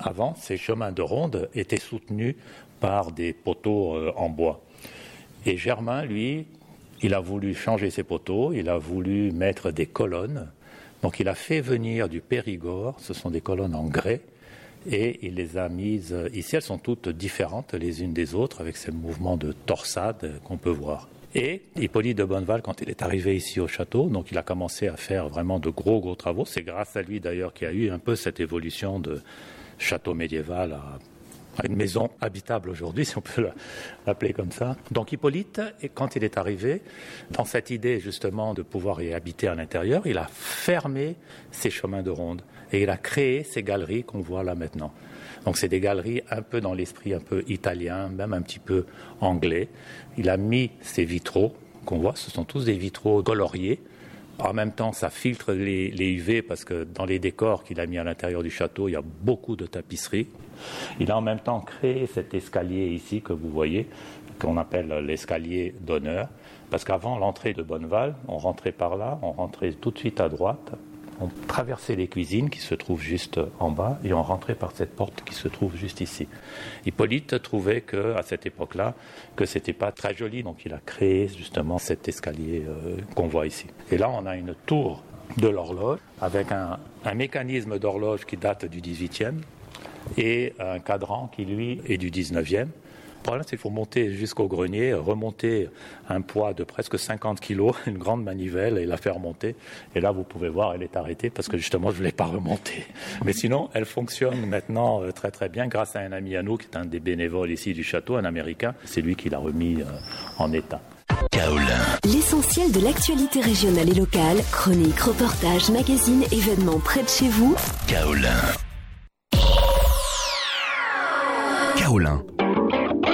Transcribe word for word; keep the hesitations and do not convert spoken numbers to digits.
Avant, ces chemins de ronde étaient soutenus par des poteaux euh, en bois. Et Germain, lui, il a voulu changer ces poteaux, il a voulu mettre des colonnes. Donc il a fait venir du Périgord, ce sont des colonnes en grès, et il les a mises ici. Elles sont toutes différentes les unes des autres, avec ces mouvements de torsade qu'on peut voir. Et Hippolyte de Bonneval, quand il est arrivé ici au château, donc il a commencé à faire vraiment de gros, gros travaux. C'est grâce à lui d'ailleurs qu'il y a eu un peu cette évolution de château médiéval à à une maison habitable aujourd'hui, si on peut l'appeler comme ça. Donc Hippolyte, quand il est arrivé, dans cette idée justement de pouvoir y habiter à l'intérieur, il a fermé ces chemins de ronde et il a créé ces galeries qu'on voit là maintenant. Donc c'est des galeries un peu dans l'esprit un peu italien, même un petit peu anglais. Il a mis ces vitraux qu'on voit, ce sont tous des vitraux coloriés. En même temps, ça filtre les, les U V parce que dans les décors qu'il a mis à l'intérieur du château, il y a beaucoup de tapisseries. Il a en même temps créé cet escalier ici que vous voyez, qu'on appelle l'escalier d'honneur. Parce qu'avant l'entrée de Bonneval, on rentrait par là, on rentrait tout de suite à droite, on traversait les cuisines qui se trouvent juste en bas et on rentrait par cette porte qui se trouve juste ici. Hippolyte trouvait qu'à cette époque-là, que c'était pas très joli, donc il a créé justement cet escalier euh, qu'on voit ici. Et là, on a une tour de l'horloge avec un, un mécanisme d'horloge qui date du dix-huitième et un cadran qui, lui, est du dix-neuvième. Le problème, c'est qu'il faut monter jusqu'au grenier, remonter un poids de presque cinquante kilos, une grande manivelle, et la faire monter. Et là, vous pouvez voir, elle est arrêtée parce que justement, je ne l'ai pas remontée. Mais sinon, elle fonctionne maintenant très très bien grâce à un ami à nous qui est un des bénévoles ici du château, un Américain. C'est lui qui l'a remis en état. Kaolin. L'essentiel de l'actualité régionale et locale, chroniques, reportages, magazines, événements près de chez vous. Kaolin. Kaolin.